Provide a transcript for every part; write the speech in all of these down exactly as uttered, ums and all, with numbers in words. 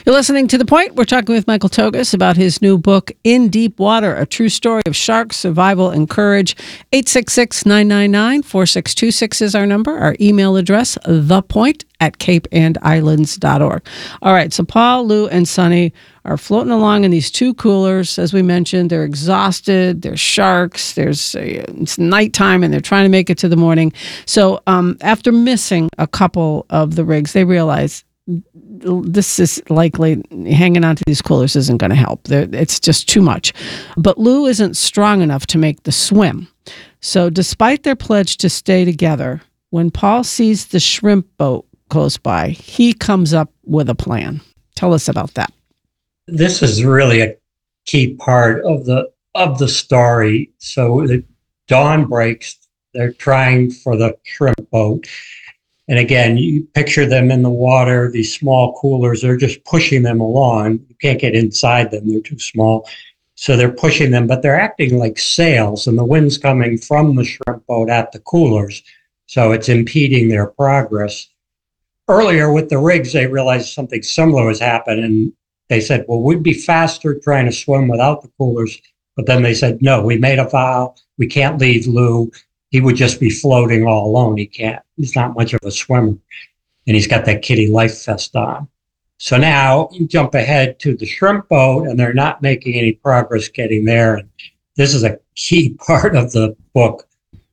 You're listening to The Point. We're talking with Michael Togas about his new book, In Deep Water, A True Story of Sharks, Survival, and Courage. eight six six, nine nine nine, four six two six is our number. Our email address, thepoint at cape and islands dot org. All right, so Paul, Lou, and Sonny are floating along in these two coolers. As we mentioned, they're exhausted. There's sharks. There's uh, it's nighttime, and they're trying to make it to the morning. So um, after missing a couple of the rigs, they realize this is likely hanging on to these coolers isn't going to help. They're, it's just too much. But Lou isn't strong enough to make the swim. So despite their pledge to stay together, when Paul sees the shrimp boat close by, he comes up with a plan. Tell us about that. This is really a key part of the of the story. So the dawn breaks. They're trying for the shrimp boat. And again, you picture them in the water, these small coolers, they're just pushing them along. You can't get inside them, they're too small. So they're pushing them, but they're acting like sails, and the wind's coming from the shrimp boat at the coolers. So it's impeding their progress. Earlier with the rigs, they realized something similar was happening. And they said, well, we'd be faster trying to swim without the coolers. But then they said, no, we made a vow. We can't leave Lou. He would just be floating all alone. He can't, he's not much of a swimmer. And he's got that kitty life vest on. So now you jump ahead to the shrimp boat, and they're not making any progress getting there. And this is a key part of the book.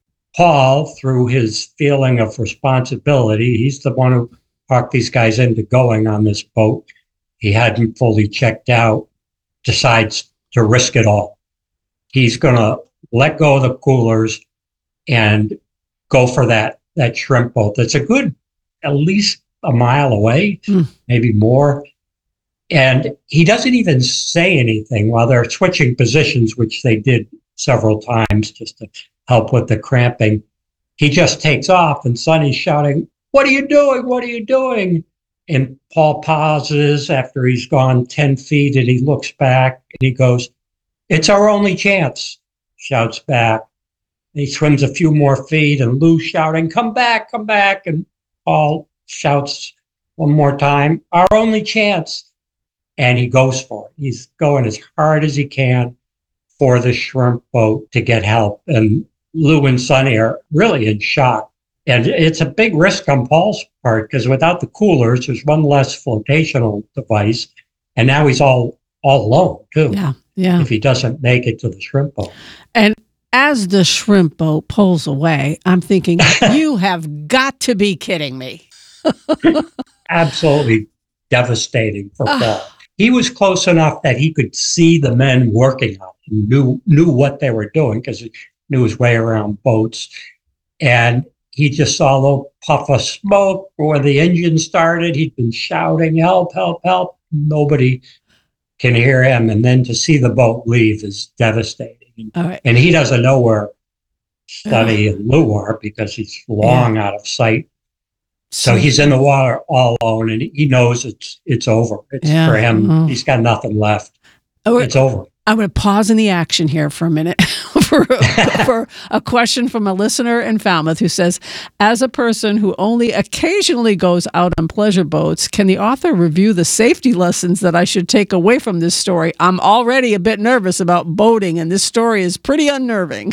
Paul, through his feeling of responsibility, he's the one who talked these guys into going on this boat. He hadn't fully checked out, decides to risk it all. He's going to let go of the coolers and go for that that shrimp boat that's a good, at least a mile away, mm. maybe more. And he doesn't even say anything while they're switching positions, which they did several times just to help with the cramping. He just takes off, and Sonny's shouting, "What are you doing? What are you doing?" And Paul pauses after he's gone ten feet, and he looks back and he goes, "It's our only chance," shouts back. He swims a few more feet, and Lou's shouting, "Come back, come back." And Paul shouts one more time, "Our only chance." And he goes for it. He's going as hard as he can for the shrimp boat to get help. And Lou and Sonny are really in shock. And it's a big risk on Paul's part, because without the coolers, there's one less flotational device. And now he's all, all alone, too. Yeah, yeah. If he doesn't make it to the shrimp boat. And as the shrimp boat pulls away, I'm thinking, you have got to be kidding me. Absolutely devastating for uh, Paul. He was close enough that he could see the men working on it. He knew, knew what they were doing because he knew his way around boats. And he just saw a little puff of smoke where the engine started. He'd been shouting, "Help, help, help." Nobody can hear him. And then to see the boat leave is devastating. All right. And he doesn't know where Sonny uh, and Lou are because he's long yeah. out of sight. So he's in the water all alone, and he knows it's it's over. It's yeah. for him. Mm-hmm. He's got nothing left. Oh, it's over. I'm going to pause in the action here for a minute for, for a question from a listener in Falmouth who says, as a person who only occasionally goes out on pleasure boats, can the author review the safety lessons that I should take away from this story? I'm already a bit nervous about boating, and this story is pretty unnerving.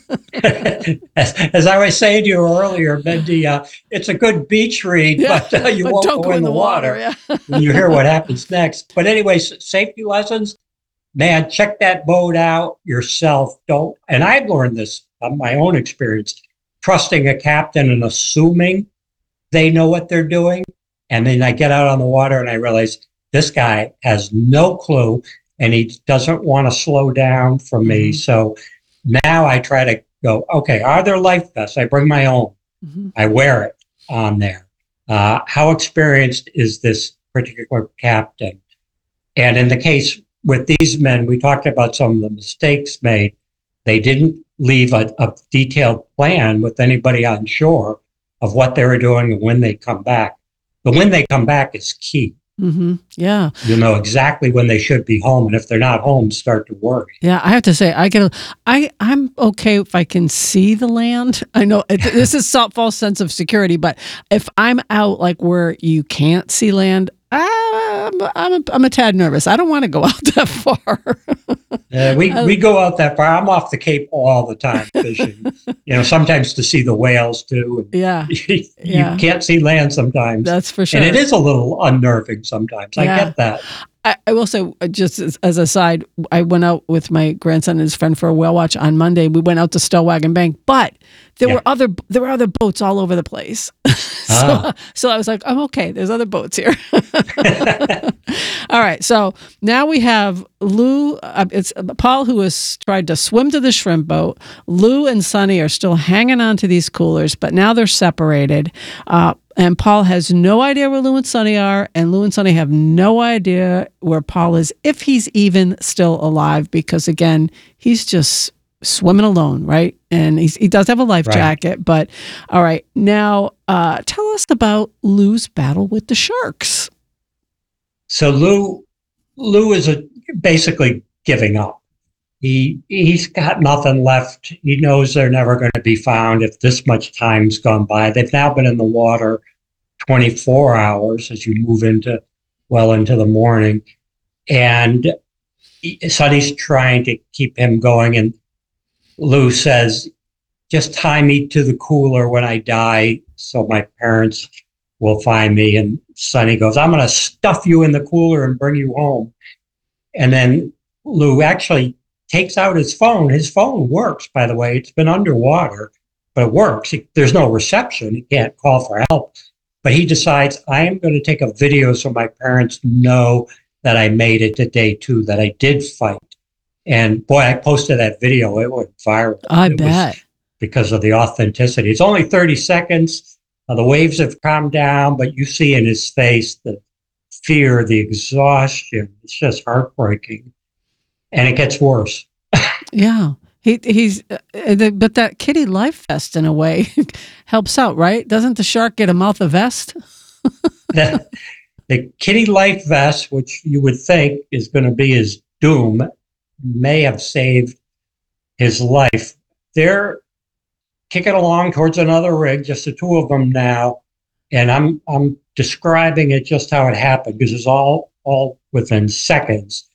as, as I was saying to you earlier, Mindy, uh, it's a good beach read, yeah, but uh, you but won't go, go in the water, water yeah. when you hear what happens next. But anyway, safety lessons. Man, check that boat out yourself. Don't, and I've learned this on my own experience, trusting a captain and assuming they know what they're doing. And then I get out on the water and I realize this guy has no clue and he doesn't want to slow down for me. Mm-hmm. So now I try to go, okay, are there life vests? I bring my own. Mm-hmm. I wear it on there. Uh, how experienced is this particular captain? And in the case with these men, we talked about some of the mistakes made. They didn't leave a, a detailed plan with anybody on shore of what they were doing and when they come back. But when they come back is key. Mm-hmm. Yeah. You know exactly when they should be home. And if they're not home, start to worry. Yeah, I have to say, I get, a, I, I'm okay if I can see the land. I know it, this is a false sense of security, but if I'm out like where you can't see land, ah, I'm, I'm, a, I'm a tad nervous. I don't want to go out that far. Uh, we, we go out that far. I'm off the Cape all the time fishing, you know, sometimes to see the whales too. And Yeah. you Yeah. can't see land sometimes. That's for sure. And it is a little unnerving sometimes. I Yeah. get that. I, I will say, uh, just as, as a side, I went out with my grandson and his friend for a whale watch on Monday. We went out to Stellwagen Bank, but there Yeah. were other there were other boats all over the place. so, Ah. so I was like, I'm okay. There's other boats here. All right. So now we have Lou. Uh, it's Paul who has tried to swim to the shrimp boat. Lou and Sonny are still hanging on to these coolers, but now they're separated. Uh, And Paul has no idea where Lou and Sonny are, and Lou and Sonny have no idea where Paul is, if he's even still alive, because, again, he's just swimming alone, right? And he's, he does have a life Right. jacket, but, all right. Now, uh, tell us about Lou's battle with the sharks. So Lou, Lou is a, basically giving up. He he's got nothing left. He knows they're never going to be found if this much time's gone by. They've now been in the water twenty-four hours as you move into well into the morning, and he, Sonny's trying to keep him going. And Lou says, "Just tie me to the cooler when I die, so my parents will find me." And Sonny goes, "I'm going to stuff you in the cooler and bring you home." And then Lou actually takes out his phone. His phone works, by the way. It's been underwater, but it works. He, there's no reception. He can't call for help. But he decides, I am going to take a video so my parents know that I made it to day two, that I did fight. And boy, I posted that video. It went viral. I it bet. Was because of the authenticity. It's only thirty seconds. Uh, the waves have calmed down, but you see in his face the fear, the exhaustion. It's just heartbreaking. And it gets worse. Yeah. He he's, uh, the, but that kitty life vest in a way helps out, right? Doesn't the shark get a mouth of vest? the, the kitty life vest, which you would think is going to be his doom, may have saved his life. They're kicking along towards another rig, just the two of them now, and I'm I'm describing it just how it happened because it's all all within seconds.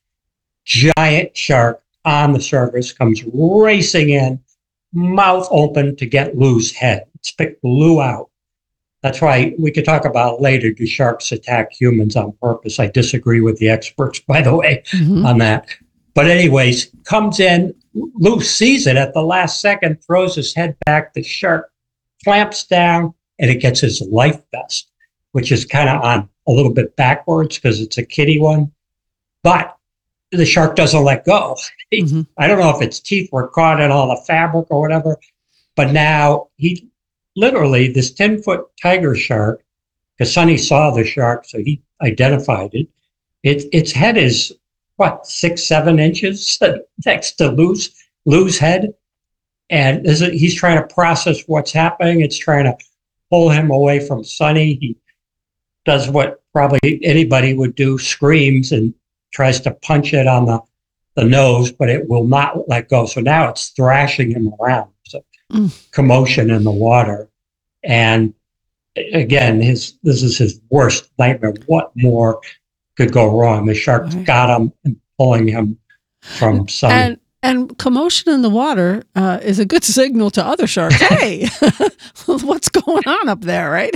Giant shark on the surface comes racing in, mouth open to get Lou's head, spit Lou out. That's why we could talk about later, do sharks attack humans on purpose? I disagree with the experts, by the way, Mm-hmm. on that. But anyways, comes in, Lou sees it at the last second, throws his head back, the shark clamps down, and it gets his life vest, which is kind of on a little bit backwards because it's a kitty one. But the shark doesn't let go. Mm-hmm. I don't know if its teeth were caught in all the fabric or whatever, but now he literally, this ten foot tiger shark, because Sonny saw the shark, so he identified it. It its head is what, six, seven inches next to Lou's, Lou's head. And is it, he's trying to process what's happening. It's trying to pull him away from Sonny. He does what probably anybody would do, screams and tries to punch it on the, the nose, but it will not let go. So now it's thrashing him around. So mm. commotion in the water. And again, his this is his worst nightmare. What more could go wrong? The shark right. got him and pulling him from Sonny. And, and commotion in the water uh, is a good signal to other sharks. Hey, what's going on up there, right?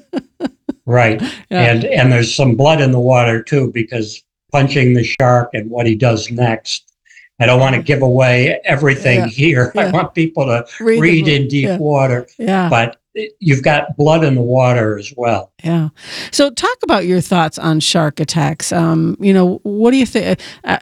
Right. Yeah. And and there's some blood in the water too, because punching the shark and what he does next. I don't want to give away everything yeah. here. Yeah. I want people to read, read in deep yeah. water. Yeah. But you've got blood in the water as well. Yeah. So talk about your thoughts on shark attacks. Um, you know, what do you think? Uh,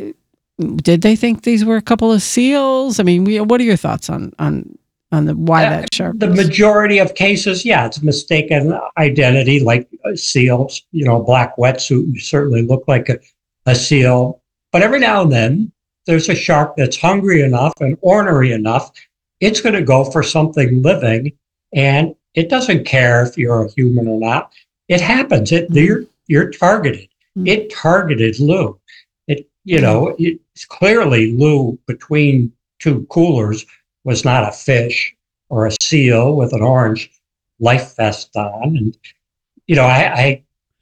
did they think these were a couple of seals? I mean, we, what are your thoughts on on on the why uh, that shark? The was? majority of cases, yeah, it's mistaken identity, like seals. You know, black wetsuit, you certainly look like a, a seal. But every now and then, there's a shark that's hungry enough and ornery enough, it's going to go for something living, and it doesn't care if you're a human or not. It happens. It mm-hmm. you're you're targeted. Mm-hmm. It targeted Lou. It you mm-hmm. know it's clearly Lou between two coolers was not a fish or a seal with an orange life vest on, and you know I, I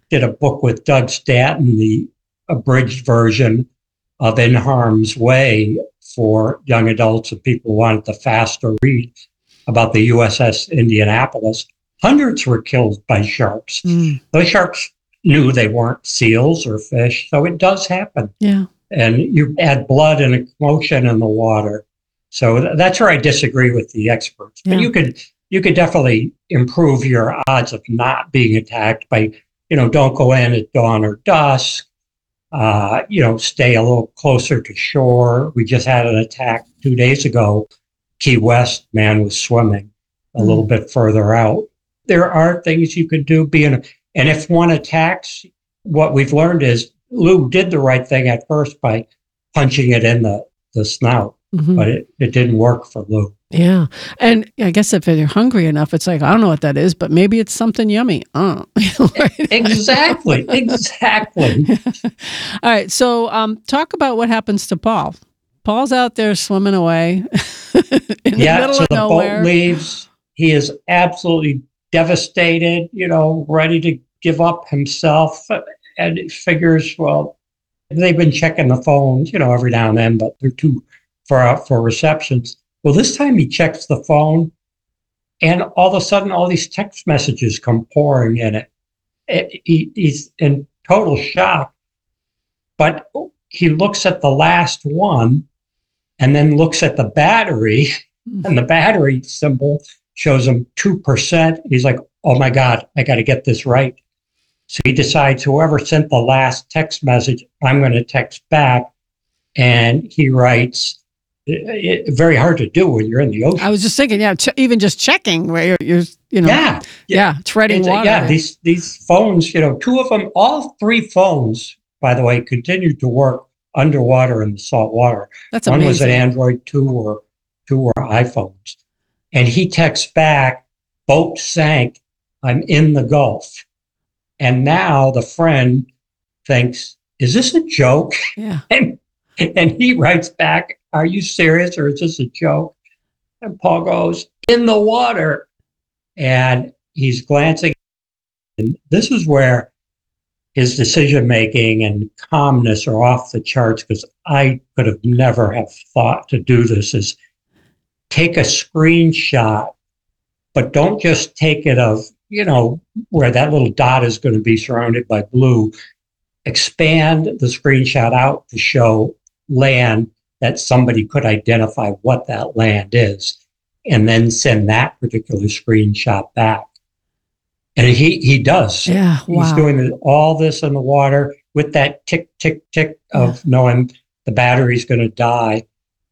did a book with Doug Stanton, the abridged version of In Harm's Way for young adults and people who wanted the faster read about the U S S Indianapolis. Hundreds were killed by sharks. Mm. Those sharks knew they weren't seals or fish, so it does happen. Yeah. And you add blood and commotion in the water. So th- that's where I disagree with the experts. But yeah. you could you could definitely improve your odds of not being attacked by, you know, don't go in at dawn or dusk. Uh, you know, stay a little closer to shore. We just had an attack two days ago. Key West, man was swimming a mm. little bit further out. There are things you could do. Being, and if one attacks, what we've learned is Lou did the right thing at first by punching it in the, the snout, mm-hmm. but it, it didn't work for Lou. Yeah. And I guess if you're hungry enough, it's like, I don't know what that is, but maybe it's something yummy. Oh. Right? Exactly. Exactly. All right. So um, talk about what happens to Paul. Paul's out there swimming away in yeah, the middle so of the nowhere. boat leaves. He is absolutely devastated, you know, ready to give up himself. And he figures, well, they've been checking the phones, you know, every now and then, but they're too far out for receptions. Well, this time he checks the phone, and all of a sudden, all these text messages come pouring in it. it he, he's in total shock, but he looks at the last one and then looks at the battery, and the battery symbol shows him two percent. He's like, oh my God, I got to get this right. So he decides whoever sent the last text message, I'm going to text back. And he writes, it, it, very hard to do when you're in the ocean. I was just thinking, yeah, ch- even just checking where you're, you're you know, yeah, yeah, treading it's, water. Yeah, these these phones, you know, two of them, all three phones, by the way, continued to work underwater in the salt water. That's One amazing. was an Android, two were two were iPhones, and he texts back, "Boat sank. I'm in the Gulf." And now the friend thinks, "Is this a joke?" Yeah. and and he writes back, "Are you serious, or is this a joke?" And Paul goes, "In the water." And he's glancing. And this is where his decision-making and calmness are off the charts, because I could have never have thought to do this, is take a screenshot, but don't just take it of, you know, where that little dot is going to be surrounded by blue. Expand the screenshot out to show land that somebody could identify what that land is, and then send that particular screenshot back. And he, he does. Yeah, wow. He's doing all this in the water with that tick, tick, tick of yeah. knowing the battery's going to die.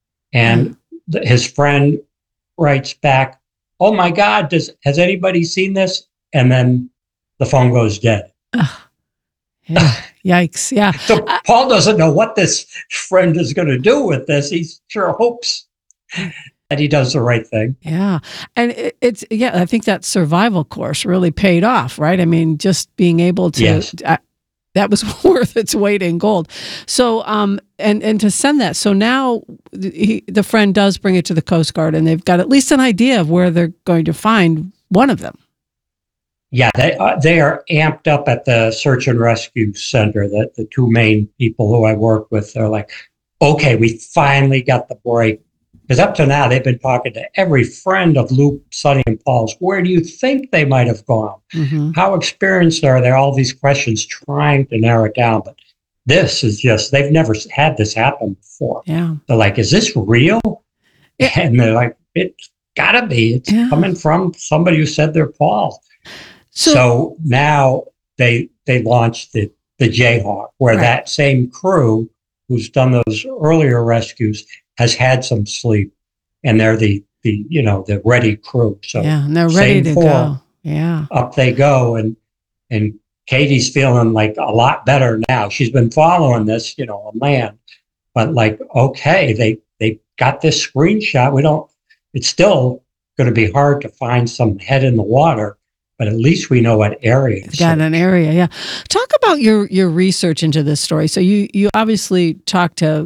And yeah. his friend writes back, "Oh my God, does has anybody seen this?" And then the phone goes dead. Uh, yeah. Yikes. Yeah. So Paul doesn't know what this friend is going to do with this. He sure hopes that he does the right thing. Yeah. And it, it's, yeah, I think that survival course really paid off, right? I mean, just being able to, yes. uh, that was worth its weight in gold. So, um, and, and to send that. So now he, the friend does bring it to the Coast Guard, and they've got at least an idea of where they're going to find one of them. Yeah, they uh, they are amped up at the search and rescue center. That the two main people who I work with, they're like, okay, we finally got the break. Because up to now, they've been talking to every friend of Luke, Sonny, and Paul's. Where do you think they might have gone? Mm-hmm. How experienced are they? All these questions, trying to narrow it down. But this is just, they've never had this happen before. Yeah. They're like, is this real? Yeah. And they're like, it's gotta be. It's yeah. coming from somebody who said they're Paul. So, so now they they launched the, the Jayhawk, where right. that same crew who's done those earlier rescues has had some sleep, and they're the, the you know, the ready crew. So yeah, and they're ready to form, go. Yeah. Up they go. And and Katie's feeling like a lot better now. She's been following this, you know, on land. But like, okay, they, they got this screenshot. We don't, it's still going to be hard to find some head in the water, but at least we know what area. Got an area, yeah. Talk about your your research into this story. So you you obviously talked to,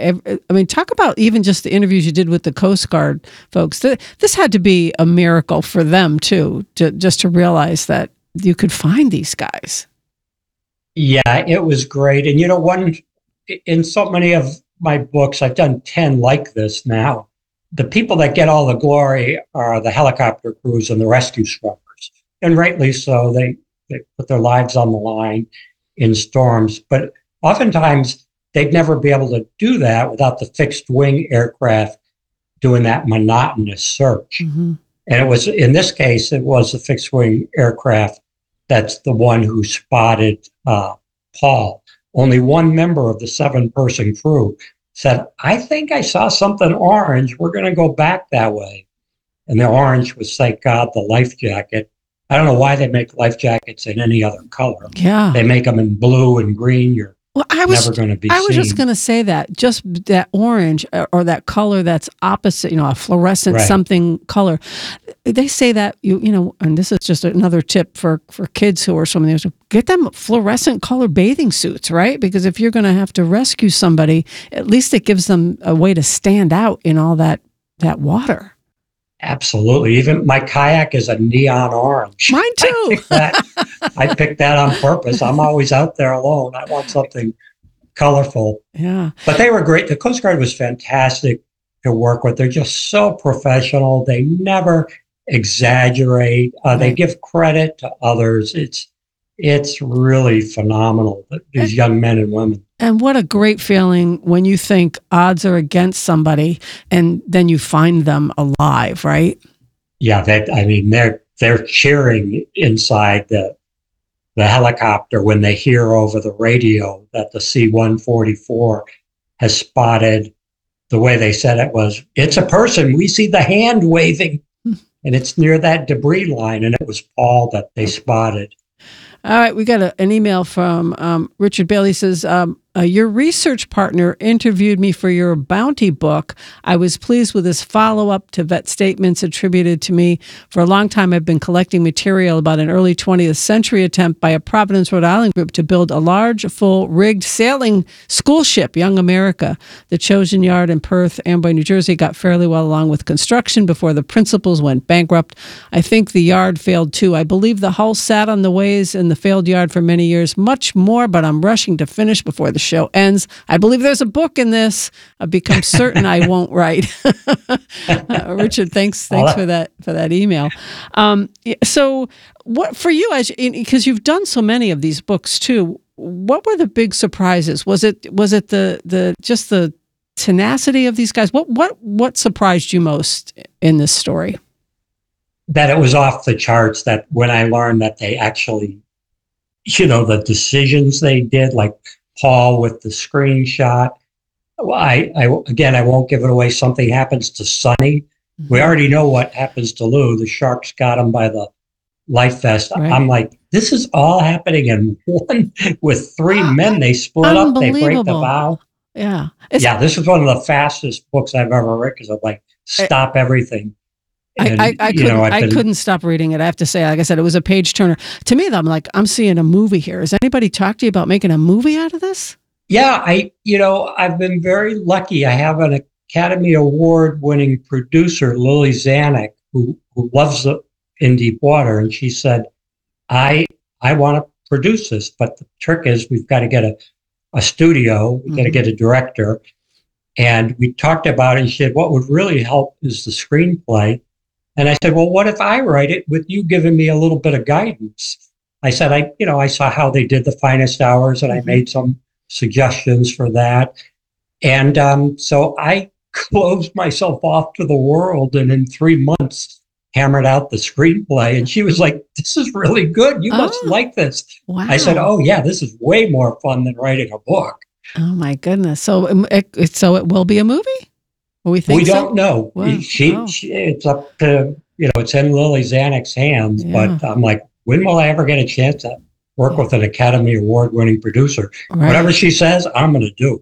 I mean, talk about even just the interviews you did with the Coast Guard folks. This had to be a miracle for them too, to, just to realize that you could find these guys. Yeah, it was great. And you know, one in so many of my books, I've done ten like this now. The people that get all the glory are the helicopter crews and the rescue swimmers. And rightly so, they, they put their lives on the line in storms. But oftentimes, they'd never be able to do that without the fixed wing aircraft doing that monotonous search. Mm-hmm. And it was, in this case, it was the fixed wing aircraft that's the one who spotted uh, Paul. Only one member of the seven person crew said, I think I saw something orange. We're going to go back that way. And the orange was, thank God, the life jacket. I don't know why they make life jackets in any other color. Yeah. They make them in blue and green. You're well, I was, never going to be I was seen. just going to say that, just that orange or, or that color that's opposite, you know, a fluorescent Right. something color. They say that, you you know, and this is just another tip for, for kids who are swimming there, get them fluorescent color bathing suits, right? Because if you're going to have to rescue somebody, at least it gives them a way to stand out in all that, that water. Absolutely. Even my kayak is a neon orange. Mine too. I picked that, I picked that on purpose. I'm always out there alone. I want something colorful. Yeah. But they were great. The Coast Guard was fantastic to work with. They're just so professional. They never exaggerate. Uh, They Right. give credit to others. It's it's really phenomenal, these young men and women. And what a great feeling when you think odds are against somebody and then you find them alive, right? Yeah, that I mean, they're they're cheering inside the the helicopter when they hear over the radio that the C one forty-four has spotted. The way they said it was, it's a person. We see the hand waving, and it's near that debris line, and it was Paul that they spotted. All right, we got a, an email from um, Richard Bailey. Says, um, uh, your research partner interviewed me for your bounty book. I was pleased with his follow-up to vet statements attributed to me. For a long time, I've been collecting material about an early twentieth century attempt by a Providence, Rhode Island group to build a large, full, rigged sailing school ship, Young America. The Chosen Yard in Perth, Amboy, New Jersey, got fairly well along with construction before the principals went bankrupt. I think the yard failed too. I believe the hull sat on the ways in the failed yard for many years, much more, but I'm rushing to finish before the show ends. I believe there's a book in this. I've become certain I won't write. uh, Richard, thanks, thanks for that for that email. Um, yeah, so, what for you, as because you've done so many of these books too? What were the big surprises? Was it was it the the just the tenacity of these guys? What what what surprised you most in this story? That it was off the charts. That when I learned that they actually, you know, the decisions they did, like Paul with the screenshot. Well, I, I again, I won't give it away. Something happens to Sonny. Mm-hmm. We already know what happens to Lou. The sharks got him by the life vest. Right. I'm like, this is all happening in one with three men. They split up. They break the bow. Yeah, it's, yeah. This is one of the fastest books I've ever read because I'm like, stop it, everything. And, I, I, I, couldn't, know, I been, couldn't stop reading it. I have to say, like I said, it was a page turner. To me, I'm like, I'm seeing a movie here. Has anybody talked to you about making a movie out of this? Yeah, I, you know, I've been very lucky. I have an Academy Award winning producer, Lily Zanuck, who, who loves the In Deep Water. And she said, I, I want to produce this, but the trick is we've got to get a, a studio. We've mm-hmm. got to get a director. And we talked about it. And she said, what would really help is the screenplay. And I said, well, what if I write it with you giving me a little bit of guidance? I said, I, you know, I saw how they did The Finest Hours and mm-hmm. I made some suggestions for that. And um, so I closed myself off to the world and in three months hammered out the screenplay. And she was like, this is really good. You oh, must like this. Wow. I said, oh yeah, this is way more fun than writing a book. Oh my goodness. So it, so it will be a movie? We, think we so? don't know. Wow. She, wow. she, it's up to, you know, it's in Lily Zanuck's hands, yeah. but I'm like, when will I ever get a chance to work with an Academy Award winning producer? Right. Whatever she says, I'm going to do.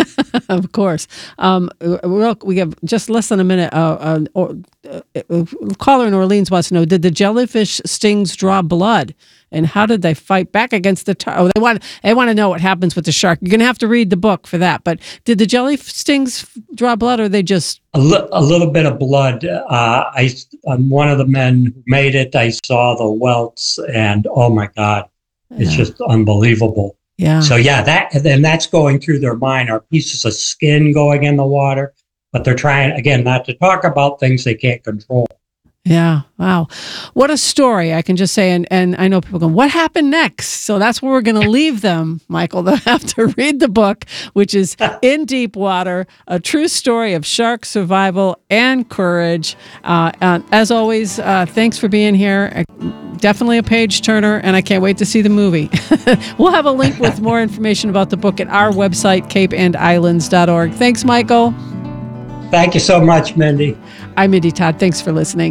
Of course. Um, we have just less than a minute. Uh, uh, or, uh, uh, caller in Orleans wants to know, did the jellyfish stings draw blood? And how did they fight back against the tar- oh, they want they want to know what happens with the shark. You're going to have to read the book for that. But did the jelly stings draw blood, or they just a, li- a little bit of blood? Uh, I on one of the men who made it, I saw the welts, and oh my God, It's Yeah. just unbelievable. Yeah. So yeah, that and that's going through their mind. Are pieces of skin going in the water? But they're trying again not to talk about things they can't control. Yeah. Wow. What a story. I can just say, and, and I know people go, what happened next? So that's where we're going to leave them, Michael. They'll have to read the book, which is In Deep Water, a true story of shark survival and courage. Uh, uh, as always, uh, thanks for being here. Uh, definitely a page turner, and I can't wait to see the movie. We'll have a link with more information about the book at our website, cape and islands dot org. Thanks, Michael. Thank you so much, Mindy. I'm Mindy Todd. Thanks for listening.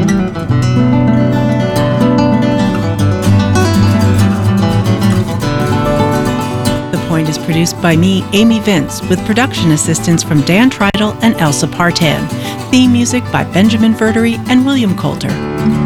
The Point is produced by me, Amy Vince, with production assistance from Dan Tridle and Elsa Partan. Theme music by Benjamin Verdery and William Coulter.